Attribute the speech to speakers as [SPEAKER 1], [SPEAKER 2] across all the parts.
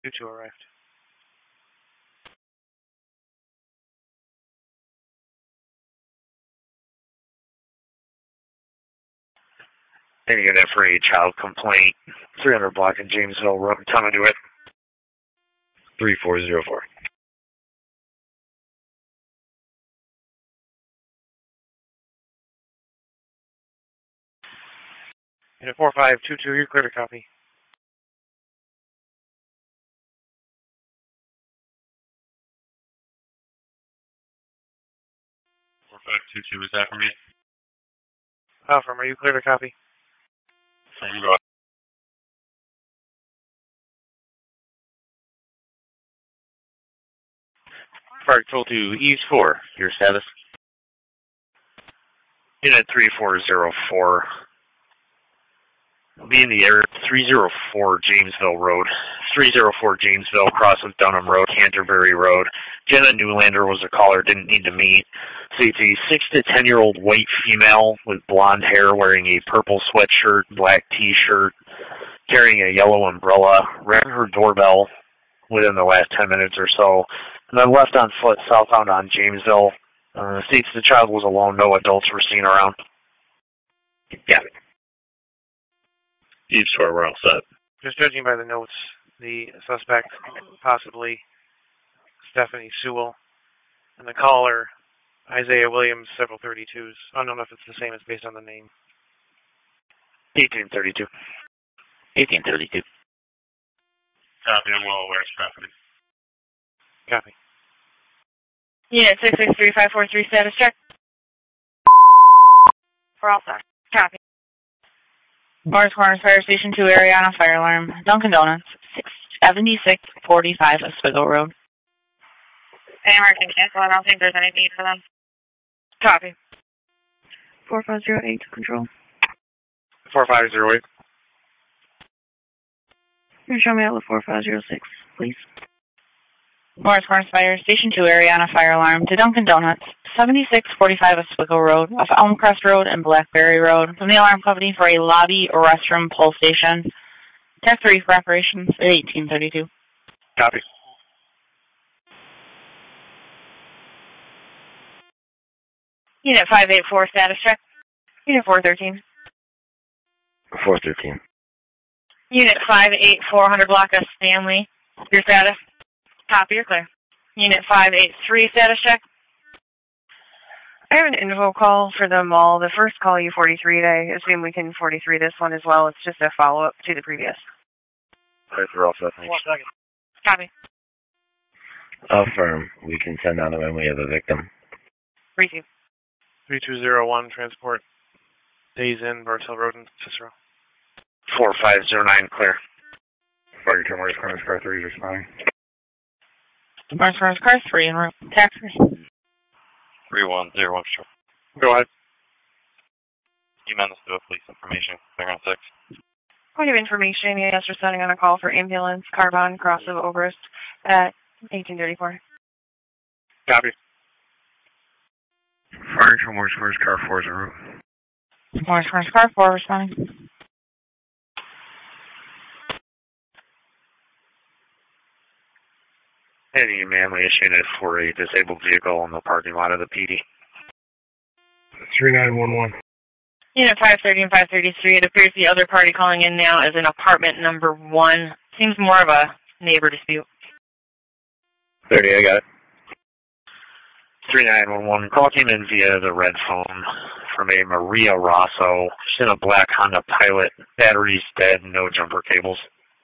[SPEAKER 1] 2-2 arrived.
[SPEAKER 2] Any unit for a child complaint, 300 block in Jamesville Road. Tell me to it.
[SPEAKER 3] 3404.
[SPEAKER 1] Unit 4522, you're clear to copy.
[SPEAKER 4] 4522, is that for me?
[SPEAKER 1] From, are you clear to copy?
[SPEAKER 4] Same, go ahead.
[SPEAKER 5] Park told to East 4, your status?
[SPEAKER 2] Unit 3404. Be in the area 304 Jamesville Road. 304 Jamesville, cross of Dunham Road, Canterbury Road. Jenna Newlander was a caller, didn't need to meet. So it's a 6 to 10-year-old white female with blonde hair wearing a purple sweatshirt, black t-shirt, carrying a yellow umbrella, rang her doorbell within the last 10 minutes or so, and then left on foot southbound on Jamesville. States the child was alone, no adults were seen around. Yeah.
[SPEAKER 4] East 4, we're all set.
[SPEAKER 1] Just judging by the notes, the suspect, possibly Stephanie Sewell, and the caller, Isaiah Williams, several 32s. I don't know if it's the same as based on the name.
[SPEAKER 2] 1832.
[SPEAKER 5] 1832.
[SPEAKER 4] Copy, I'm well aware of property.
[SPEAKER 1] Copy.
[SPEAKER 6] Unit 663543, status check. We're all set. Copy. Morris Corners Fire Station 2 area on a fire alarm. Dunkin' Donuts, 7645 Oswego Road. AMR can cancel. I don't think there's any need for them. Copy. 4508 to control.
[SPEAKER 1] 4508.
[SPEAKER 6] Can you show me out with 4506, please? Morris Corners Fire Station 2 area on a fire alarm to Dunkin' Donuts, 7645 Oswego Road, off Elmcrest Road and Blackberry Road, from the alarm company for a lobby or restroom pull station. Tech 3 for operations at 1832.
[SPEAKER 1] Copy.
[SPEAKER 6] Unit 584, status check. Unit 413.
[SPEAKER 3] 413.
[SPEAKER 6] Unit 584, 100 block of Stanley. Your status? Copy, you're clear. Unit 583, status check.
[SPEAKER 7] I have an info call for the mall. The first call you 43, I assume we can 43 this one as well. It's just a follow-up to the previous.
[SPEAKER 3] Alright, we're all set, thanks.
[SPEAKER 1] 1 second.
[SPEAKER 6] Copy.
[SPEAKER 3] Affirm. We can send out when we have a victim.
[SPEAKER 7] Receive.
[SPEAKER 1] 3201, transport. Days in, Bartell Road and Cicero.
[SPEAKER 2] 4509, clear.
[SPEAKER 4] Fire to Morris Corners, car 3 is responding.
[SPEAKER 6] Morris Corners car 3 en route. Taxi.
[SPEAKER 4] 3101, sure.
[SPEAKER 1] Go ahead.
[SPEAKER 4] You meant to do police information. Clear on 6.
[SPEAKER 7] Point of information, yes, we're sending on a call for ambulance, Carbon, cross of Oberst at 1834.
[SPEAKER 1] Copy.
[SPEAKER 4] Fire to Morris Corners, car 4 is en route.
[SPEAKER 6] Morris Corners car 4 responding.
[SPEAKER 2] Any manly unit for a disabled vehicle in the parking lot of the PD.
[SPEAKER 4] 3911.
[SPEAKER 6] Unit 530 and 533, it appears the other party calling in now is in apartment number 1. Seems more of a neighbor dispute.
[SPEAKER 3] 30, I got it.
[SPEAKER 2] 3911, call came in via the red phone from a Maria Rosso. She's in a black Honda Pilot. Battery's dead, no jumper cables.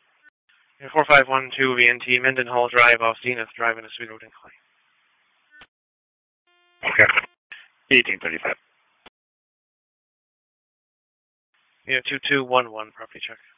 [SPEAKER 1] 4512 VNT, Mendenhall Drive off Zenith Drive in Oswego, Dinkley.
[SPEAKER 2] Okay. 1835.
[SPEAKER 1] Yeah, 2211, property check.